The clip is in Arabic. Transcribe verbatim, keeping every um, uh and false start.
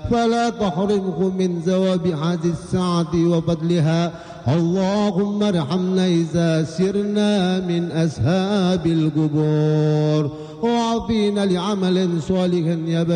فلا تحرمه من ثواب هذه الساعة وفضلها. اللهم ارحمنا إذا سرنا من أصحاب القبور، وعافينا لعمل صالح يبقى